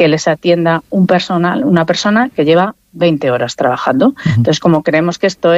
que les atienda una persona que lleva 20 horas trabajando. Entonces, como creemos que esto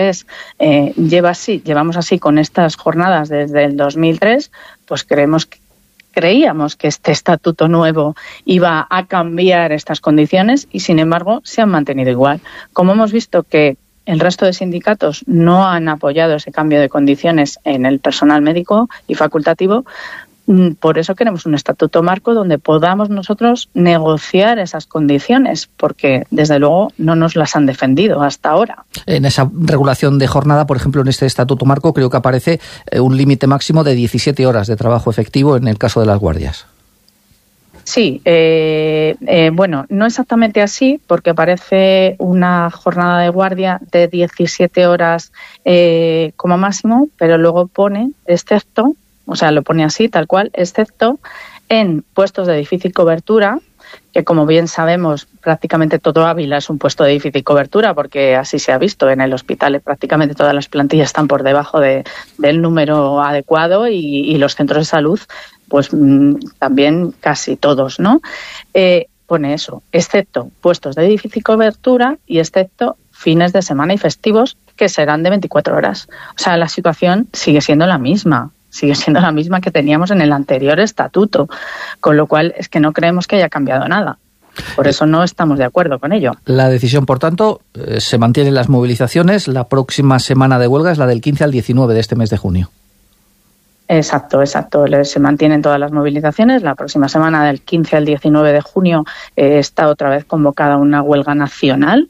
llevamos así con estas jornadas desde el 2003, pues creíamos que este estatuto nuevo iba a cambiar estas condiciones y, sin embargo, se han mantenido igual. Como hemos visto que el resto de sindicatos no han apoyado ese cambio de condiciones en el personal médico y facultativo, por eso queremos un estatuto marco donde podamos nosotros negociar esas condiciones, porque desde luego no nos las han defendido hasta ahora. En esa regulación de jornada, por ejemplo, en este estatuto marco, creo que aparece un límite máximo de 17 horas de trabajo efectivo en el caso de las guardias. Sí, bueno, no exactamente así, porque aparece una jornada de guardia de 17 horas como máximo, pero luego pone, excepto, o sea, lo pone así, tal cual, excepto en puestos de difícil cobertura, que como bien sabemos, prácticamente todo Ávila es un puesto de difícil cobertura, porque así se ha visto en el hospital, prácticamente todas las plantillas están por debajo del número adecuado y los centros de salud, pues también casi todos, ¿no? Pone eso, excepto puestos de difícil cobertura y excepto fines de semana y festivos, que serán de 24 horas. O sea, la situación sigue siendo la misma que teníamos en el anterior estatuto, con lo cual es que no creemos que haya cambiado nada. Por eso no estamos de acuerdo con ello. La decisión, por tanto, se mantienen las movilizaciones. La próxima semana de huelga es la del 15 al 19 de este mes de junio. Exacto. Se mantienen todas las movilizaciones. La próxima semana, del 15 al 19 de junio, está otra vez convocada una huelga nacional.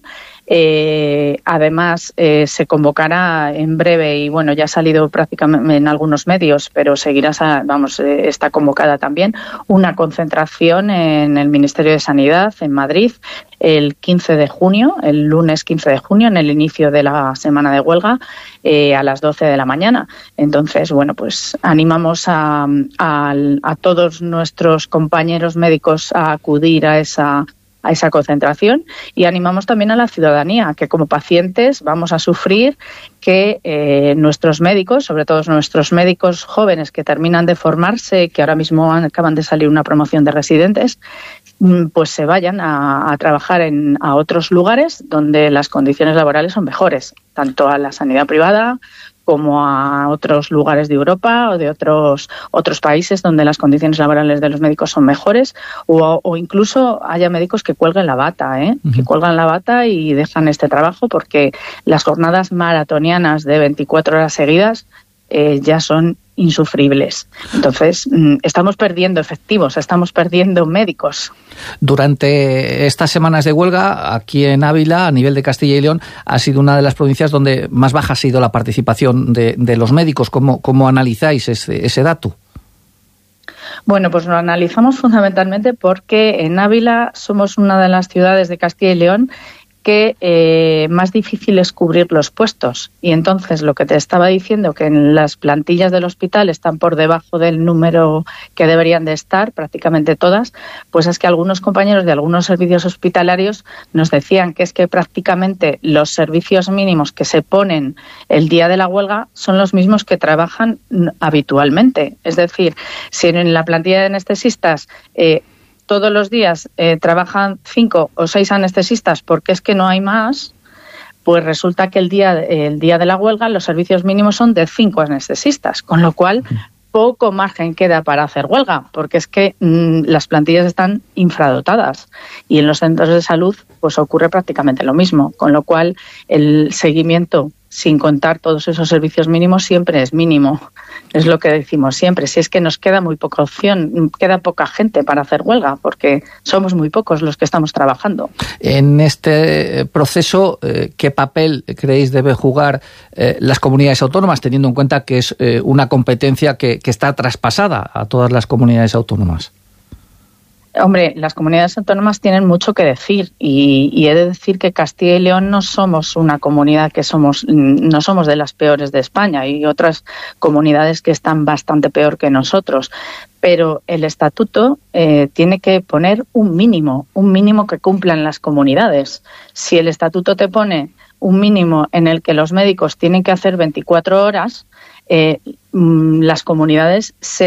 Además, se convocará en breve, y bueno, ya ha salido prácticamente en algunos medios, pero seguirá, está convocada también una concentración en el Ministerio de Sanidad en Madrid el 15 de junio, el lunes 15 de junio, en el inicio de la semana de huelga, a las 12 de la mañana. Entonces, bueno, pues animamos a todos nuestros compañeros médicos a acudir a esa concentración, y animamos también a la ciudadanía, que como pacientes vamos a sufrir que nuestros médicos, sobre todo nuestros médicos jóvenes que terminan de formarse, que ahora mismo acaban de salir una promoción de residentes, pues se vayan a trabajar a otros lugares donde las condiciones laborales son mejores, tanto a la sanidad privada como a otros lugares de Europa o de otros países donde las condiciones laborales de los médicos son mejores, o incluso haya médicos que cuelguen la bata, que cuelgan la bata y dejan este trabajo, porque las jornadas maratonianas de 24 horas seguidas ya son insufribles. Entonces, estamos perdiendo efectivos, estamos perdiendo médicos. Durante estas semanas de huelga, aquí en Ávila, a nivel de Castilla y León, ha sido una de las provincias donde más baja ha sido la participación de los médicos. ¿Cómo analizáis ese dato? Bueno, pues lo analizamos fundamentalmente porque en Ávila somos una de las ciudades de Castilla y León que más difícil es cubrir los puestos. Y entonces, lo que te estaba diciendo, que en las plantillas del hospital están por debajo del número que deberían de estar, prácticamente todas, pues es que algunos compañeros de algunos servicios hospitalarios nos decían que es que prácticamente los servicios mínimos que se ponen el día de la huelga son los mismos que trabajan habitualmente. Es decir, si en la plantilla de anestesistas todos los días trabajan 5 o 6 anestesistas porque es que no hay más, pues resulta que el día de la huelga los servicios mínimos son de 5 anestesistas, con lo cual poco margen queda para hacer huelga, porque es que las plantillas están infradotadas, y en los centros de salud pues ocurre prácticamente lo mismo, con lo cual el seguimiento, sin contar todos esos servicios mínimos, siempre es mínimo. Es lo que decimos siempre. Si es que nos queda muy poca opción, queda poca gente para hacer huelga, porque somos muy pocos los que estamos trabajando. En este proceso, ¿qué papel creéis debe jugar las comunidades autónomas, teniendo en cuenta que es una competencia que está traspasada a todas las comunidades autónomas? Hombre, las comunidades autónomas tienen mucho que decir, y he de decir que Castilla y León no somos una comunidad no somos de las peores de España. Hay otras comunidades que están bastante peor que nosotros, pero el estatuto tiene que poner un mínimo que cumplan las comunidades. Si el estatuto te pone un mínimo en el que los médicos tienen que hacer 24 horas, las comunidades se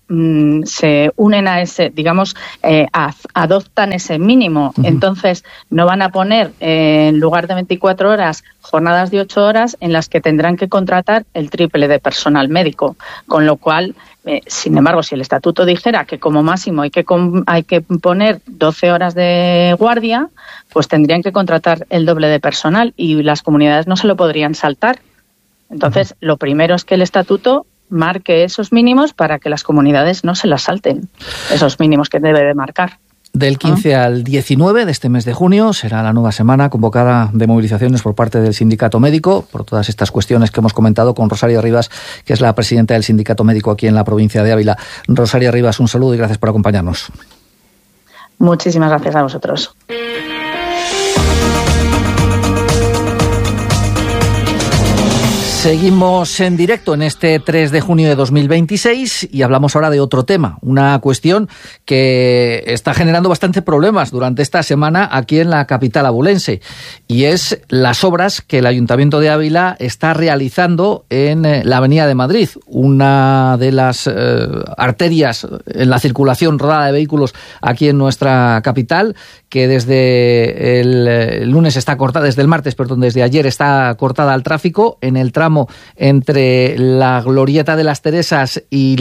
se unen a ese, digamos, adoptan ese mínimo. Entonces, no van a poner, en lugar de 24 horas, jornadas de 8 horas en las que tendrán que contratar el triple de personal médico. Con lo cual, sin embargo, si el estatuto dijera que como máximo hay que poner 12 horas de guardia, pues tendrían que contratar el doble de personal y las comunidades no se lo podrían saltar. Entonces, lo primero es que el estatuto marque esos mínimos para que las comunidades no se las salten, esos mínimos que debe de marcar. Del 15 al 19 de este mes de junio será la nueva semana convocada de movilizaciones por parte del Sindicato Médico por todas estas cuestiones que hemos comentado con Rosario Rivas, que es la presidenta del Sindicato Médico aquí en la provincia de Ávila. Rosario Rivas, un saludo y gracias por acompañarnos. Muchísimas gracias a vosotros. Seguimos en directo en este 3 de junio de 2026 y hablamos ahora de otro tema, una cuestión que está generando bastantes problemas durante esta semana aquí en la capital abulense, y es las obras que el Ayuntamiento de Ávila está realizando en la Avenida de Madrid, una de las arterias en la circulación rodada de vehículos aquí en nuestra capital, que desde el lunes está cortada, desde ayer está cortada al tráfico en el tramo entre la Glorieta de las Teresas y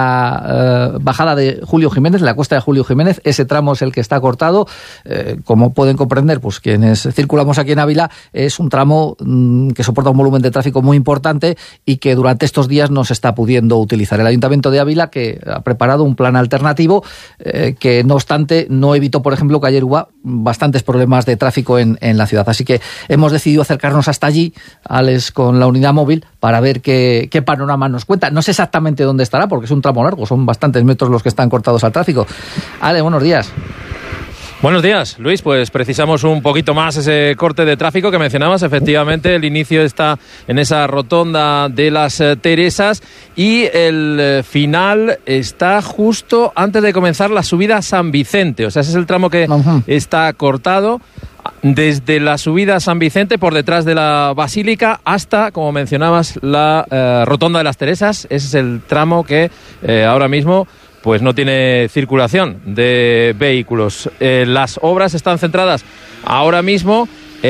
la bajada de Julio Jiménez, la cuesta de Julio Jiménez. Ese tramo es el que está cortado. Como pueden comprender, pues quienes circulamos aquí en Ávila, es un tramo que soporta un volumen de tráfico muy importante y que durante estos días no se está pudiendo utilizar. El Ayuntamiento de Ávila, que ha preparado un plan alternativo que, no obstante, no evitó, por ejemplo, que ayer hubo bastantes problemas de tráfico en la ciudad. Así que hemos decidido acercarnos hasta allí, Alex, con la unidad móvil, para ver qué panorama nos cuenta. No sé exactamente dónde estará, porque es un tramo largo, son bastantes metros los que están cortados al tráfico. Ale, buenos días. Buenos días, Luis. Pues precisamos un poquito más ese corte de tráfico que mencionabas. Efectivamente, el inicio está en esa rotonda de las Teresas y el final está justo antes de comenzar la subida a San Vicente. O sea, ese es el tramo que está cortado desde la subida a San Vicente, por detrás de la Basílica, hasta, como mencionabas, la rotonda de las Teresas. Ese es el tramo que ahora mismo pues no tiene circulación de vehículos. Las obras están centradas ahora mismo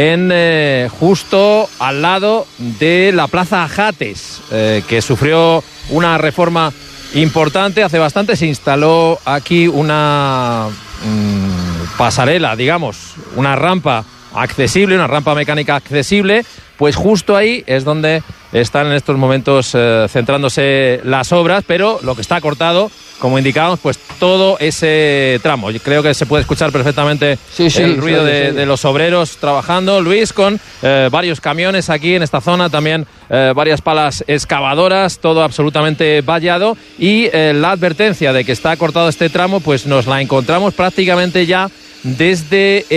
en justo al lado de la Plaza Ajates, que sufrió una reforma importante. Hace bastante se instaló aquí una pasarela, digamos, una rampa accesible, una rampa mecánica accesible. Pues justo ahí es donde están en estos momentos centrándose las obras, pero lo que está cortado, como indicábamos, pues todo ese tramo. Yo creo que se puede escuchar perfectamente el ruido de los obreros trabajando, Luis, con varios camiones aquí en esta zona, también varias palas excavadoras, todo absolutamente vallado, y la advertencia de que está cortado este tramo, pues nos la encontramos prácticamente ya desde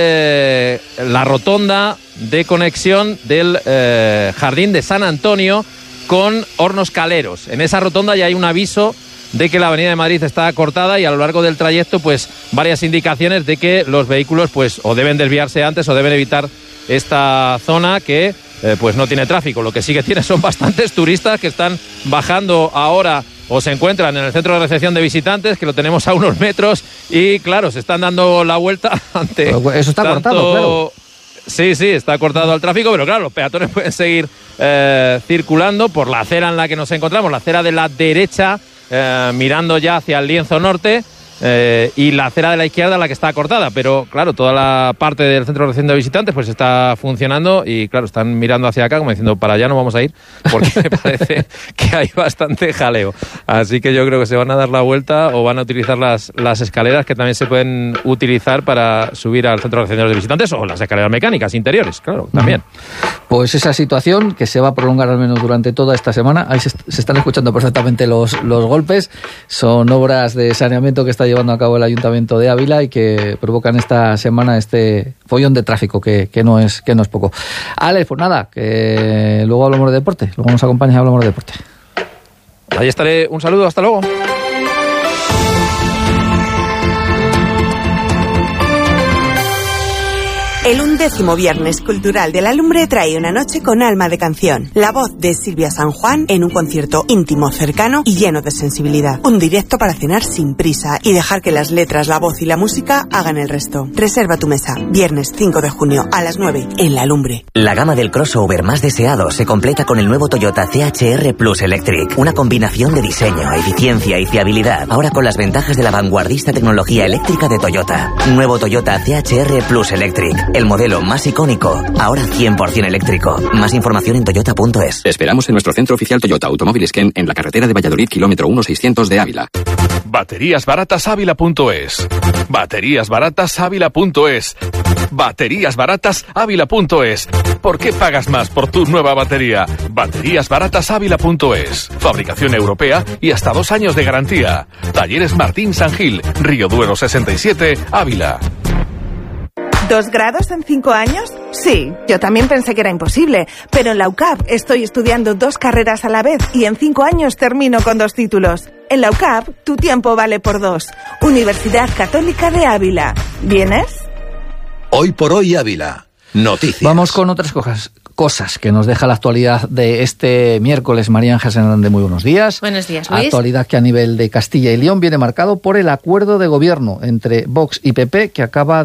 la rotonda de conexión del Jardín de San Antonio con Hornos Caleros. En esa rotonda ya hay un aviso de que la Avenida de Madrid está cortada, y a lo largo del trayecto pues varias indicaciones de que los vehículos pues o deben desviarse antes o deben evitar esta zona que pues no tiene tráfico. Lo que sí que tiene son bastantes turistas que están bajando ahora o se encuentran en el centro de recepción de visitantes, que lo tenemos a unos metros, y claro, se están dando la vuelta ante... Pero eso está cortado, claro. Sí, está cortado al tráfico, pero claro, los peatones pueden seguir circulando por la acera en la que nos encontramos, la acera de la derecha, mirando ya hacia el lienzo norte, y la acera de la izquierda la que está cortada, pero claro, toda la parte del centro de recepción de visitantes pues está funcionando, y claro, están mirando hacia acá como diciendo, para allá no vamos a ir, porque me parece que hay bastante jaleo. Así que yo creo que se van a dar la vuelta o van a utilizar las escaleras, que también se pueden utilizar para subir al centro de recepción de visitantes, o las escaleras mecánicas interiores, claro, también. Pues esa situación que se va a prolongar al menos durante toda esta semana. Ahí se están escuchando perfectamente los golpes. Son obras de saneamiento que está llevando a cabo el Ayuntamiento de Ávila y que provocan esta semana este follón de tráfico que no es poco. Ale, pues nada, que luego hablamos de deporte. Luego nos acompañas y hablamos de deporte. Ahí estaré. Un saludo, hasta luego. El 11º Viernes Cultural de la Lumbre trae una noche con alma de canción. La voz de Silvia San Juan en un concierto íntimo, cercano y lleno de sensibilidad. Un directo para cenar sin prisa y dejar que las letras, la voz y la música hagan el resto. Reserva tu mesa. Viernes 5 de junio a las 9 en La Lumbre. La gama del crossover más deseado se completa con el nuevo Toyota CHR Plus Electric. Una combinación de diseño, eficiencia y fiabilidad. Ahora con las ventajas de la vanguardista tecnología eléctrica de Toyota. Nuevo Toyota CHR Plus Electric. El modelo más icónico, ahora 100% eléctrico. Más información en toyota.es. Esperamos en nuestro centro oficial Toyota Automóviles Ken en la carretera de Valladolid, kilómetro 1600 de Ávila. Bateríasbaratasávila.es. Bateríasbaratasávila.es. Bateríasbaratasávila.es. ¿Por qué pagas más por tu nueva batería? Bateríasbaratasávila.es. Fabricación europea y hasta 2 años de garantía. Talleres Martín San Gil, Río Duero 67, Ávila. ¿2 grados en 5 años? Sí, yo también pensé que era imposible, pero en la UCAP estoy estudiando 2 carreras a la vez y en 5 años termino con 2 títulos. En la UCAP, tu tiempo vale por 2. Universidad Católica de Ávila. ¿Vienes? Hoy por hoy Ávila. Noticias. Vamos con otras cosas que nos deja la actualidad de este miércoles. María Ángeles Hernández, muy buenos días. Buenos días, Luis. Actualidad que a nivel de Castilla y León viene marcado por el acuerdo de gobierno entre Vox y PP que acaba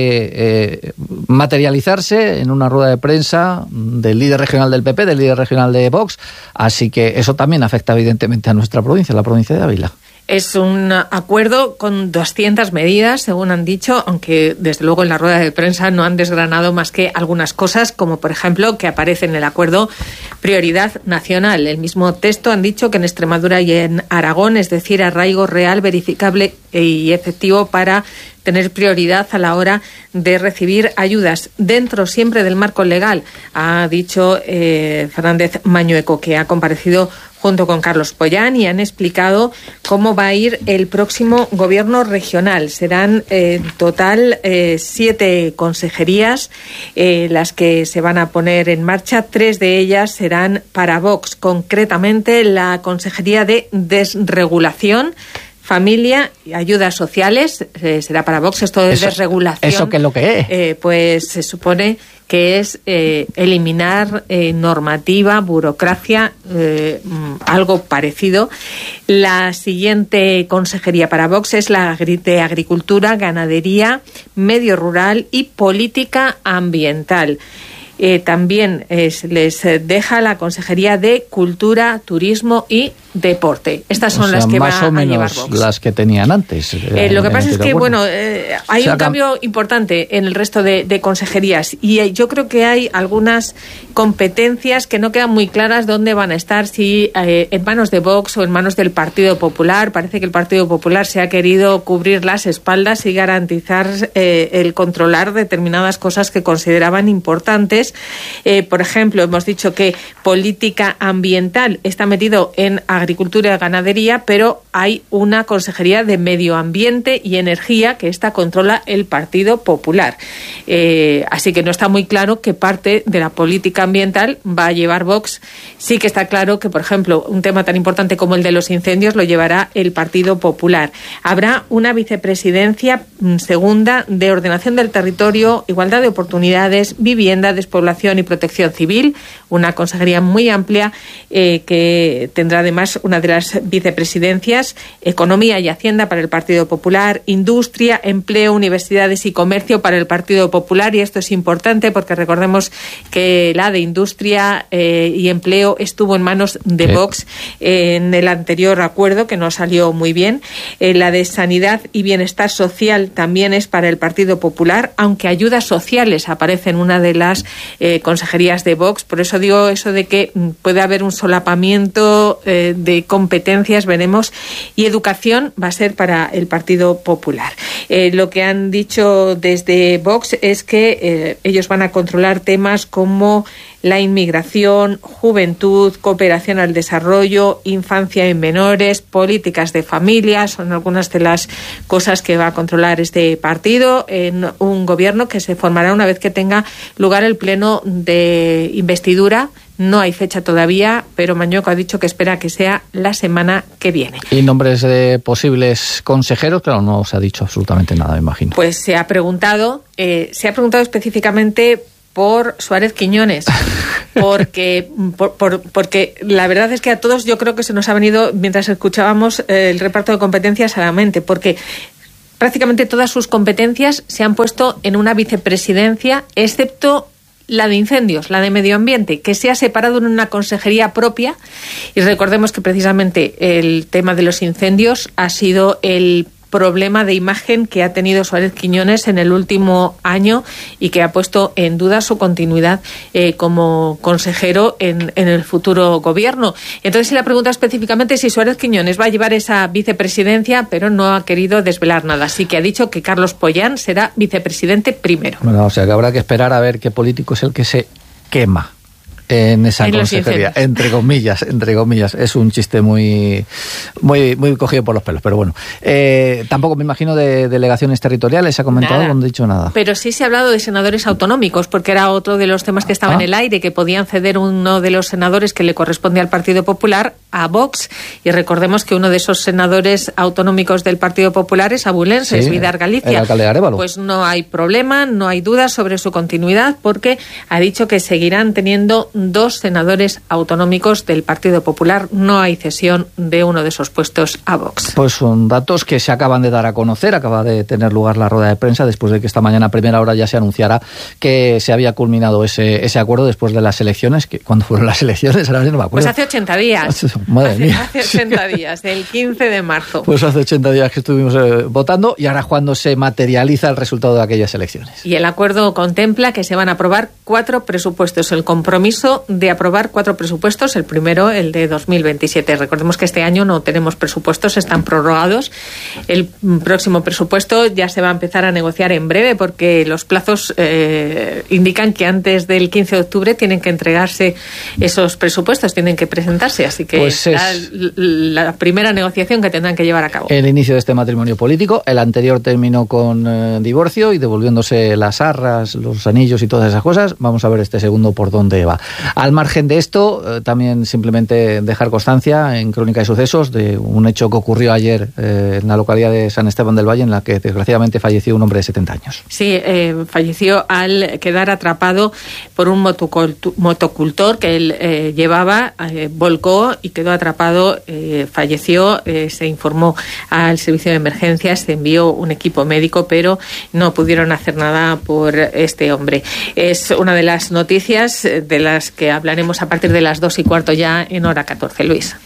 de materializarse en una rueda de prensa del líder regional del PP, del líder regional de Vox. Así que eso también afecta evidentemente a nuestra provincia, la provincia de Ávila. Es un acuerdo con 200 medidas, según han dicho, aunque desde luego en la rueda de prensa no han desgranado más que algunas cosas, como por ejemplo que aparece en el acuerdo prioridad nacional. El mismo texto han dicho que en Extremadura y en Aragón, es decir, arraigo real, verificable y efectivo para tener prioridad a la hora de recibir ayudas dentro siempre del marco legal, ha dicho Fernández Mañueco, que ha comparecido junto con Carlos Pollán y han explicado cómo va a ir el próximo gobierno regional. Serán en total 7 consejerías las que se van a poner en marcha. 3 de ellas serán para Vox, concretamente la Consejería de Desregulación, Familia y Ayudas Sociales, será para Vox. Esto de desregulación. ¿Eso qué es lo que es? Pues se supone que es eliminar normativa, burocracia, algo parecido. La siguiente consejería para Vox es la de Agricultura, Ganadería, Medio Rural y Política Ambiental. También les deja la Consejería de Cultura, Turismo y Deporte. Estas son las que va a llevar Vox. Las que tenían antes. Lo que pasa es que, hay un cambio importante en el resto de consejerías y yo creo que hay algunas competencias que no quedan muy claras dónde van a estar, si en manos de Vox o en manos del Partido Popular. Parece que el Partido Popular se ha querido cubrir las espaldas y garantizar el controlar determinadas cosas que consideraban importantes. Por ejemplo, hemos dicho que política ambiental está metido en agricultura y ganadería, pero hay una consejería de medio ambiente y energía que esta controla el Partido Popular. Así que no está muy claro qué parte de la política ambiental va a llevar Vox. Sí que está claro que, por ejemplo, un tema tan importante como el de los incendios lo llevará el Partido Popular. Habrá una vicepresidencia segunda de ordenación del territorio, igualdad de oportunidades, vivienda, despoblación y protección civil, una consejería muy amplia que tendrá además una de las vicepresidencias, economía y hacienda para el Partido Popular, industria, empleo, universidades y comercio para el Partido Popular, y esto es importante porque recordemos que la de industria y empleo estuvo en manos de Vox en el anterior acuerdo, que no salió muy bien. La de sanidad y bienestar social también es para el Partido Popular, aunque ayudas sociales aparece en una de las consejerías de Vox. Por eso digo eso de que puede haber un solapamiento de competencias, veremos. Y educación va a ser para el Partido Popular. Lo que han dicho desde Vox es que ellos van a controlar temas como la inmigración, juventud, cooperación al desarrollo, infancia y menores, políticas de familia, son algunas de las cosas que va a controlar este partido en un gobierno que se formará una vez que tenga lugar el pleno de investidura No hay fecha todavía, pero Mañueco ha dicho que espera que sea la semana que viene. ¿Y nombres de posibles consejeros? Claro, no se ha dicho absolutamente nada, me imagino. Pues se ha preguntado específicamente por Suárez Quiñones, porque la verdad es que a todos yo creo que se nos ha venido, mientras escuchábamos el reparto de competencias, a la mente, porque prácticamente todas sus competencias se han puesto en una vicepresidencia, excepto la de incendios, la de medio ambiente, que se ha separado en una consejería propia. Y recordemos que precisamente el tema de los incendios ha sido el problema de imagen que ha tenido Suárez Quiñones en el último año y que ha puesto en duda su continuidad como consejero en el futuro gobierno. Entonces se le ha preguntado específicamente si Suárez Quiñones va a llevar esa vicepresidencia, pero no ha querido desvelar nada. Así que ha dicho que Carlos Pollán será vicepresidente primero. Bueno, o sea que habrá que esperar a ver qué político es el que se quema en esa consejería, entre comillas. Es un chiste muy cogido por los pelos, pero bueno. Tampoco me imagino de delegaciones territoriales, ¿se ha comentado? Nada. No he dicho nada. Pero sí se ha hablado de senadores autonómicos, porque era otro de los temas que estaba en el aire, que podían ceder uno de los senadores que le corresponde al Partido Popular a Vox. Y recordemos que uno de esos senadores autonómicos del Partido Popular es abulense, es Vidar Galicia. El alcalde de Arévalo. Pues no hay problema, no hay dudas sobre su continuidad, porque ha dicho que seguirán teniendo 2 senadores autonómicos del Partido Popular. No hay cesión de uno de esos puestos a Vox. Pues son datos que se acaban de dar a conocer. Acaba de tener lugar la rueda de prensa después de que esta mañana a primera hora ya se anunciara que se había culminado ese acuerdo después de las elecciones. ¿Cuándo fueron las elecciones? Ahora no me acuerdo. Pues hace 80 días. Madre mía. Hace 80 días, el 15 de marzo. Pues hace 80 días que estuvimos votando y ahora es cuando se materializa el resultado de aquellas elecciones. Y el acuerdo contempla que se van a aprobar 4 presupuestos. El compromiso de aprobar 4 presupuestos, el primero, el de 2027. Recordemos que este año no tenemos presupuestos, están prorrogados. El próximo presupuesto ya se va a empezar a negociar en breve porque los plazos indican que antes del 15 de octubre tienen que entregarse esos presupuestos, tienen que presentarse, así que pues es la primera negociación que tendrán que llevar a cabo. El inicio de este matrimonio político, el anterior terminó con divorcio y devolviéndose las arras, los anillos y todas esas cosas. Vamos a ver este segundo por dónde va. Al margen de esto, también simplemente dejar constancia en Crónica de Sucesos de un hecho que ocurrió ayer en la localidad de San Esteban del Valle, en la que desgraciadamente falleció un hombre de 70 años. Sí, falleció al quedar atrapado por un motocultor que él llevaba, volcó y quedó atrapado, falleció, se informó al servicio de emergencias, se envió un equipo médico, pero no pudieron hacer nada por este hombre. Es una de las noticias de las que hablaremos a partir de las 2:15 ya en hora 14. Luis.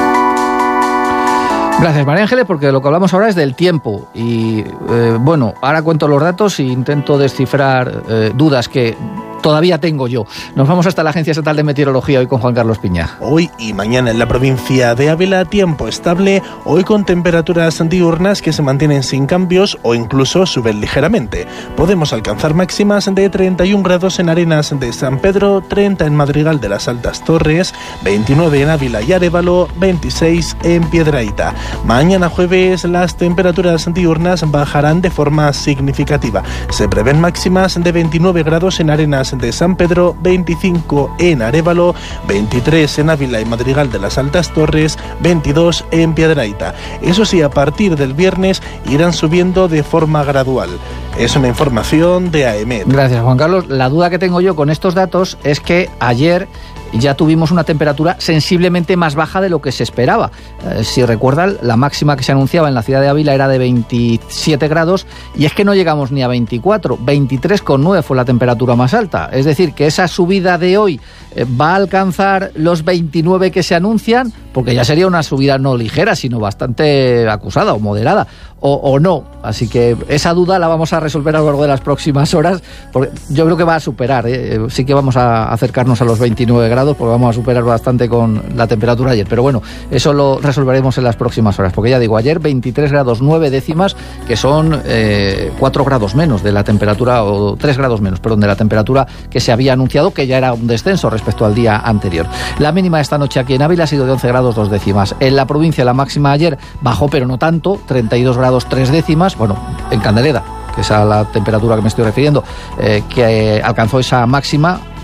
Gracias, María Ángeles, porque lo que hablamos ahora es del tiempo. Y bueno, ahora cuento los datos e intento descifrar dudas que todavía tengo yo. Nos vamos hasta la Agencia Estatal de Meteorología hoy con Juan Carlos Piña. Hoy y mañana en la provincia de Ávila, tiempo estable, hoy con temperaturas diurnas que se mantienen sin cambios o incluso suben ligeramente. Podemos alcanzar máximas de 31 grados en Arenas de San Pedro, 30 en Madrigal de las Altas Torres, 29 en Ávila y Arévalo, 26 en Piedrahita. Mañana jueves las temperaturas diurnas bajarán de forma significativa. Se prevén máximas de 29 grados en Arenas de San Pedro, 25 en Arévalo, 23 en Ávila y Madrigal de las Altas Torres, 22 en Piedrahita. Eso sí, a partir del viernes irán subiendo de forma gradual. Es una información de AEMET. Gracias, Juan Carlos. La duda que tengo yo con estos datos es que ayer ya tuvimos una temperatura sensiblemente más baja de lo que se esperaba. Si recuerdan, la máxima que se anunciaba en la ciudad de Ávila era de 27 grados y es que no llegamos ni a 24, 23,9 fue la temperatura más alta. Es decir, que esa subida de hoy va a alcanzar los 29 que se anuncian, porque ya sería una subida no ligera, sino bastante acusada o moderada, o no. Así que esa duda la vamos a resolver a lo largo de las próximas horas, porque yo creo que va a superar, sí que vamos a acercarnos a los 29 grados, porque vamos a superar bastante con la temperatura ayer. Pero bueno, eso lo resolveremos en las próximas horas, porque ya digo, ayer 23 grados 9 décimas, que son 4 grados menos de la temperatura, o 3 grados menos, perdón, de la temperatura que se había anunciado, que ya era un descenso respecto al día anterior. La mínima de esta noche aquí en Ávila ha sido de 11 grados 2 décimas. En la provincia la máxima ayer bajó, pero no tanto, 32 grados 3 décimas, bueno, en Candeleda, que es a la temperatura que me estoy refiriendo, que alcanzó esa máxima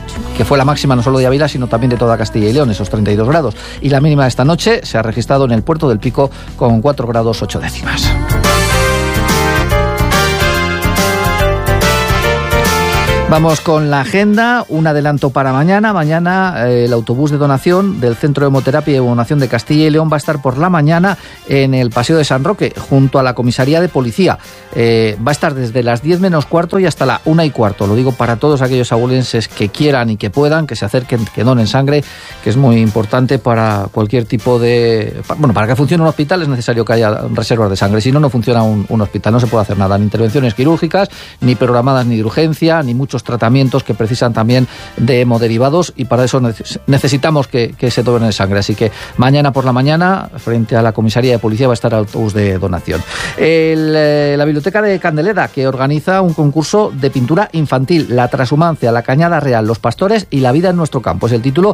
que fue la máxima no solo de Ávila, sino también de toda Castilla y León, esos 32 grados. Y la mínima de esta noche se ha registrado en el Puerto del Pico con 4 grados 8 décimas. Vamos con la agenda, un adelanto para mañana. Mañana el autobús de donación del Centro de Hemoterapia y Donación de Castilla y León va a estar por la mañana en el Paseo de San Roque, junto a la comisaría de policía. Va a estar desde las 10 menos cuarto y hasta la 1:15. Lo digo para todos aquellos abulenses que quieran y que puedan, que se acerquen, que donen sangre, que es muy importante para cualquier tipo de... Bueno, para que funcione un hospital es necesario que haya reservas de sangre. Si no, no funciona un hospital, no se puede hacer nada. Ni intervenciones quirúrgicas, ni programadas ni de urgencia, ni muchos tratamientos que precisan también de hemoderivados, y para eso necesitamos que se donen sangre. Así que mañana por la mañana, frente a la comisaría de policía, va a estar el autobús de donación. La Biblioteca de Candeleda, que organiza un concurso de pintura infantil, La Trashumancia, la Cañada Real, los pastores y la vida en nuestro campo. Es el título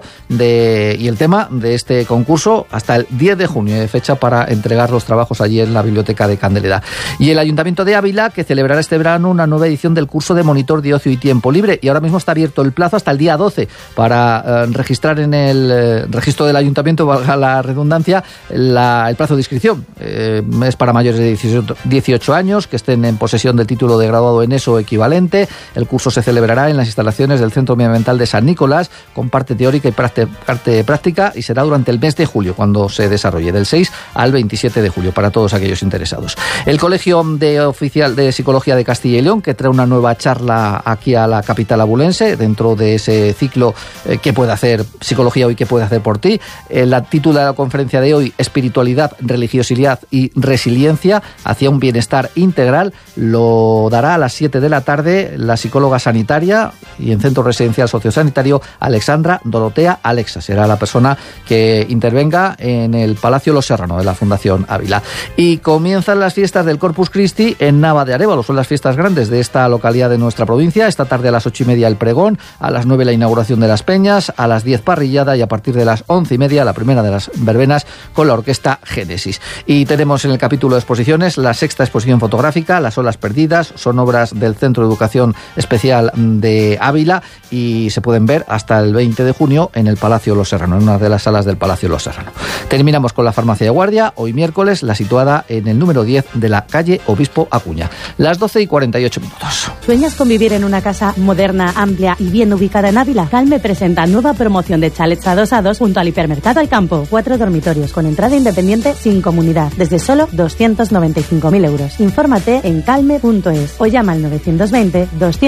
y el tema de este concurso hasta el 10 de junio, fecha para entregar los trabajos allí en la Biblioteca de Candeleda. Y el Ayuntamiento de Ávila, que celebrará este verano una nueva edición del curso de monitor de ocio y tiempo libre, y ahora mismo está abierto el plazo hasta el día 12 para registrar en el registro del ayuntamiento, valga la redundancia, el plazo de inscripción. Es para mayores de 18 años que estén en posesión del título de graduado en ESO equivalente. El curso se celebrará en las instalaciones del Centro Medioambiental de San Nicolás, con parte teórica y parte práctica, y será durante el mes de julio cuando se desarrolle, del 6 al 27 de julio, para todos aquellos interesados. El Colegio de Psicología de Castilla y León, que trae una nueva charla aquí a la capital abulense, dentro de ese ciclo ¿qué puede hacer psicología hoy? ¿Qué puede hacer por ti? El título de la conferencia de hoy, Espiritualidad, Religiosidad y Resiliencia hacia un bienestar integral, lo dará a las 7 de la tarde la psicóloga sanitaria y en Centro Residencial Sociosanitario Alexandra Dorotea Alexa. Será la persona que intervenga en el Palacio Los Serrano de la Fundación Ávila. Y comienzan las fiestas del Corpus Christi en Nava de Arévalo. Son las fiestas grandes de esta localidad de nuestra provincia. Esta tarde a las 8:30 el pregón, a las 9 la inauguración de las peñas, a las 10 parrillada, y a partir de las 11:30 la primera de las verbenas con la orquesta Génesis. Y tenemos en el capítulo de exposiciones la 6ª exposición fotográfica, Las olas perdidas. Son obras del Centro de Educación Especial de Ávila y se pueden ver hasta el 20 de junio en el Palacio Los Serrano, en una de las salas del Palacio Los Serrano. Terminamos con la farmacia de guardia, hoy miércoles, la situada en el número 10 de la calle Obispo Acuña. Las 12:48. ¿Sueñas con vivir en una casa moderna, amplia y bien ubicada en Ávila? Calme presenta nueva promoción de chalets adosados junto al Hipermercado al Campo. 4 dormitorios con entrada independiente sin comunidad, desde solo 295.000 euros. Infórmate en calme.es o llama al 920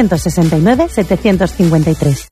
269 753.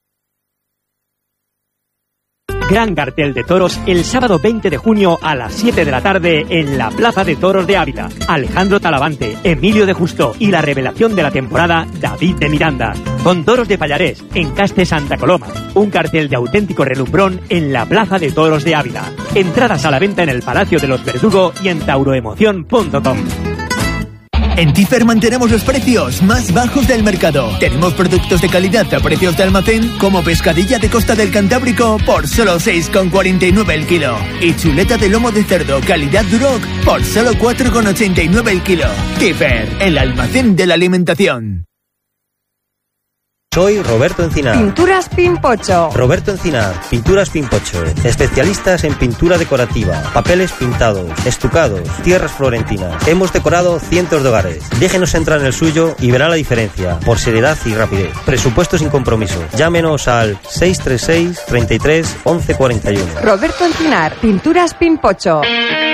Gran cartel de toros el sábado 20 de junio a las 7 de la tarde en la Plaza de Toros de Ávila. Alejandro Talavante, Emilio de Justo y la revelación de la temporada, David de Miranda. Con toros de Pallarés, Encaste Santa Coloma. Un cartel de auténtico relumbrón en la Plaza de Toros de Ávila. Entradas a la venta en el Palacio de los Verdugo y en tauroemoción.com. En Tifer mantenemos los precios más bajos del mercado. Tenemos productos de calidad a precios de almacén, como pescadilla de Costa del Cantábrico por solo 6,49 el kilo. Y chuleta de lomo de cerdo calidad Duroc por solo 4,89 el kilo. Tifer, el almacén de la alimentación. Soy Roberto Encinar. Pinturas Pimpocho. Roberto Encinar, Pinturas Pimpocho. Especialistas en pintura decorativa, papeles pintados, estucados, tierras florentinas. Hemos decorado cientos de hogares. Déjenos entrar en el suyo y verá la diferencia, por seriedad y rapidez. Presupuesto sin compromiso. Llámenos al 636 33 11 41. Roberto Encinar, Pinturas Pimpocho.